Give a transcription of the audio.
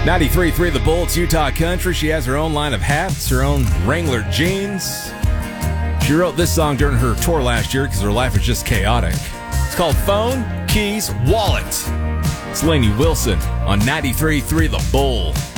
93.3 The Bull, it's Utah Country. She has her own line of hats, her own Wrangler jeans. She wrote this song during her tour last year because her life was just chaotic. It's called Phone, Keys, Wallet. It's Lainey Wilson on 93.3 The Bull.